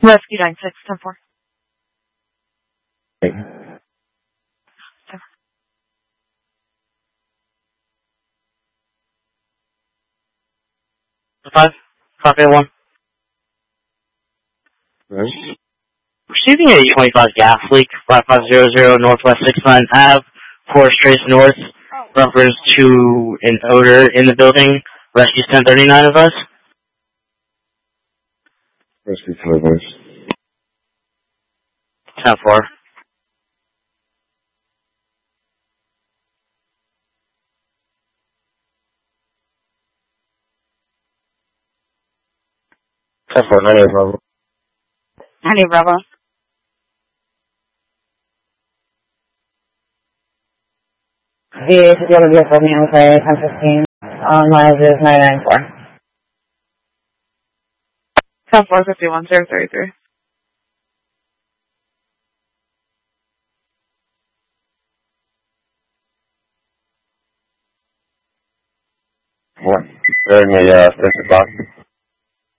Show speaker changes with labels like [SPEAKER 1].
[SPEAKER 1] Rescue 9610-4.
[SPEAKER 2] Okay.
[SPEAKER 3] 5, copy 1.
[SPEAKER 2] Right.
[SPEAKER 3] Receiving a 25 gas leak, 5500 Northwest 69 Ave, Forest Trace North, reference to an odor in the building. Rescue 1039 of us.
[SPEAKER 2] Rescue 10
[SPEAKER 3] 10-4.
[SPEAKER 2] That's for 90 Bravo.
[SPEAKER 1] 90 Bravo.
[SPEAKER 4] VA to the other vehicle, Name Play 1015. Miles is 994.
[SPEAKER 1] 10-4, 51033.
[SPEAKER 2] What? They're in the Spencer box.